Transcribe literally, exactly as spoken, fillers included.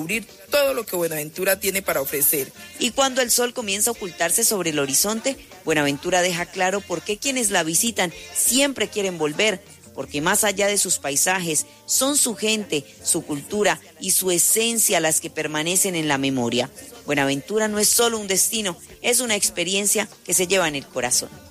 descubrir todo lo que Buenaventura tiene para ofrecer. Y cuando el sol comienza a ocultarse sobre el horizonte, Buenaventura deja claro por qué quienes la visitan siempre quieren volver, porque más allá de sus paisajes, son su gente, su cultura y su esencia las que permanecen en la memoria. Buenaventura no es solo un destino, es una experiencia que se lleva en el corazón.